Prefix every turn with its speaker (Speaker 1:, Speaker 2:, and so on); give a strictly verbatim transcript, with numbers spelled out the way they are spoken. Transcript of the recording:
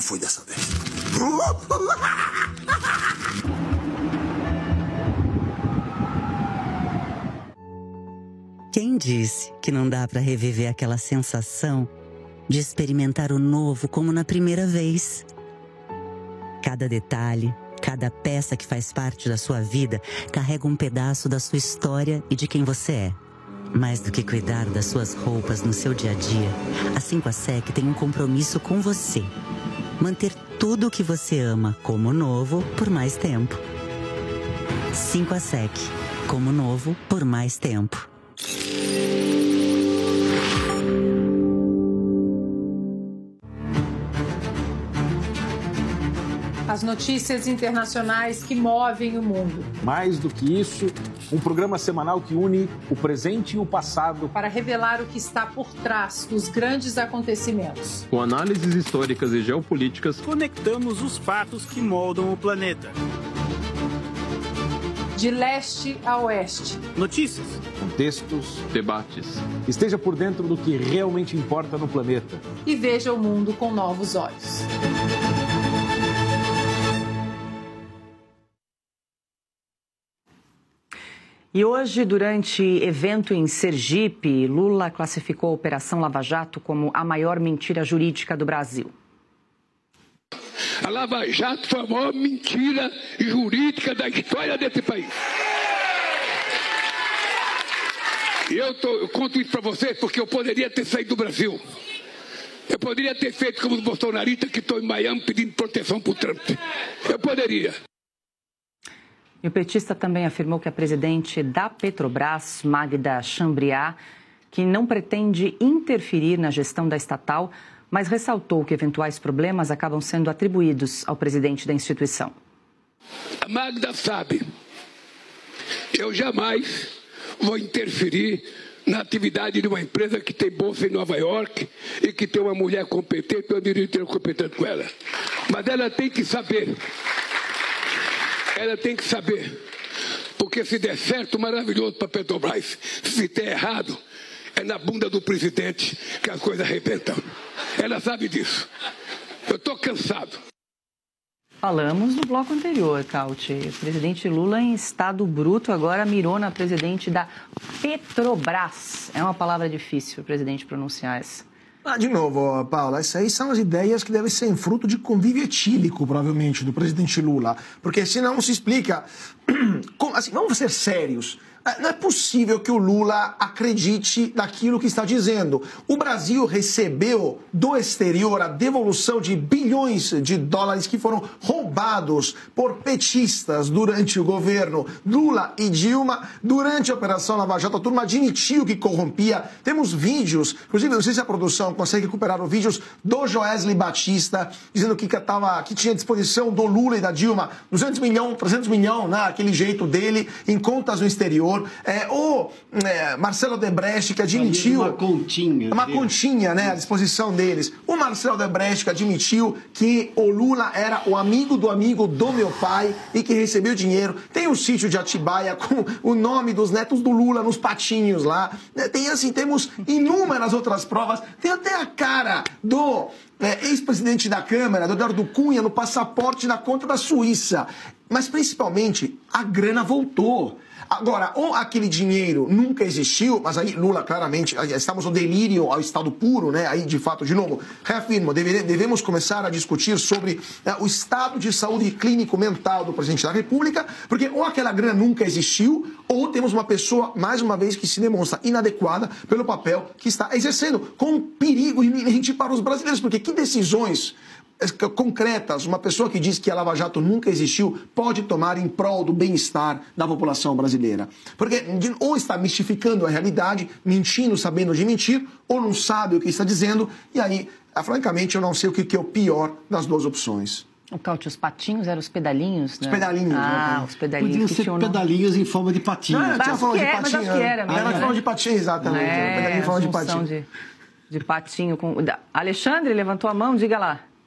Speaker 1: foi dessa vez.
Speaker 2: Quem disse que não dá para reviver aquela sensação de experimentar o novo como na primeira vez? Cada detalhe, cada peça que faz parte da sua vida carrega um pedaço da sua história e de quem você é. Mais do que cuidar das suas roupas no seu dia a dia, a cinco A S E C tem um compromisso com você. Manter tudo o que você ama como novo por mais tempo. cinco A S E C, como novo por mais tempo.
Speaker 3: As notícias internacionais que movem o mundo.
Speaker 4: Mais do que isso, um programa semanal que une o presente e o passado
Speaker 3: para revelar o que está por trás dos grandes acontecimentos.
Speaker 5: Com análises históricas e geopolíticas,
Speaker 6: conectamos os fatos que moldam o planeta.
Speaker 3: De leste a oeste.
Speaker 6: Notícias,
Speaker 4: contextos,
Speaker 5: debates.
Speaker 4: Esteja por dentro do que realmente importa no planeta.
Speaker 3: E veja o mundo com novos olhos.
Speaker 7: E hoje, durante evento em Sergipe, Lula classificou a Operação Lava Jato como a maior mentira jurídica do Brasil.
Speaker 8: A Lava Jato foi a maior mentira jurídica da história desse país. E eu, tô, eu conto isso para vocês porque eu poderia ter saído do Brasil. Eu poderia ter feito como os bolsonaristas que estão em Miami pedindo proteção para o Trump. Eu poderia.
Speaker 7: E o petista também afirmou que a presidente da Petrobras, Magda Chambriard, que não pretende interferir na gestão da estatal, mas ressaltou que eventuais problemas acabam sendo atribuídos ao presidente da instituição.
Speaker 8: A Magda sabe, eu jamais vou interferir na atividade de uma empresa que tem bolsa em Nova York e que tem uma mulher competente, eu diria ter competente com ela. Mas ela tem que saber... Ela tem que saber, porque se der certo, maravilhoso para a Petrobras. Se der errado, é na bunda do presidente que as coisas arrebentam. Ela sabe disso. Eu estou cansado.
Speaker 7: Falamos no bloco anterior, Cauti. O presidente Lula, em estado bruto, agora mirou na presidente da Petrobras. É uma palavra difícil para o presidente pronunciar essa.
Speaker 9: Ah, de novo, Paula, essas aí são as ideias que devem ser fruto de convívio etílico, provavelmente, do presidente Lula. Porque senão não se explica... Assim, vamos ser sérios. Não é possível que o Lula acredite naquilo que está dizendo. O Brasil recebeu do exterior a devolução de bilhões de dólares que foram roubados por petistas durante o governo Lula e Dilma. Durante a Operação Lava Jato, a turma admitiu que corrompia. Temos vídeos, inclusive, não sei se a produção consegue recuperar os vídeos do Joesley Batista, dizendo que, tava, que tinha à disposição do Lula e da Dilma duzentos milhões, trezentos milhões, né, aquele jeito dele, em contas no exterior. É, o é, Marcelo Odebrecht, que admitiu...
Speaker 10: Uma continha.
Speaker 9: Uma dele. continha, né, à disposição deles. O Marcelo Odebrecht, que admitiu que o Lula era o amigo do amigo do meu pai e que recebeu dinheiro. Tem o sítio de Atibaia com o nome dos netos do Lula nos patinhos lá. Tem, assim, temos inúmeras outras provas. Tem até a cara do é, ex-presidente da Câmara, do Eduardo Cunha, no passaporte na conta da Suíça. Mas, principalmente, a grana voltou. Agora, ou aquele dinheiro nunca existiu, mas aí Lula claramente, estamos no delírio ao estado puro, né? Aí, de fato, de novo, reafirmo, deve, devemos começar a discutir sobre né, o estado de saúde clínico-mental do presidente da República, porque ou aquela grana nunca existiu, ou temos uma pessoa, mais uma vez, que se demonstra inadequada pelo papel que está exercendo, com um perigo iminente para os brasileiros, porque que decisões concretas, uma pessoa que diz que a Lava Jato nunca existiu pode tomar em prol do bem-estar da população brasileira. Porque ou está mistificando a realidade, mentindo, sabendo de mentir, ou não sabe o que está dizendo, e aí, francamente, eu não sei o que é o pior das duas opções.
Speaker 7: O Cauti, os patinhos eram os pedalinhos, né?
Speaker 9: Os pedalinhos.
Speaker 7: Ah,
Speaker 9: né?
Speaker 7: os pedalinhos.
Speaker 10: Podiam ser pedalinhos em forma de patinho.
Speaker 9: Não, tinha forma de
Speaker 7: é,
Speaker 9: patinho.
Speaker 7: Mas que era,
Speaker 9: era, era em forma de patinho, exatamente.
Speaker 7: É,
Speaker 9: pedalinho em forma de patinho.
Speaker 7: De, de patinho com... Alexandre levantou a mão, diga lá.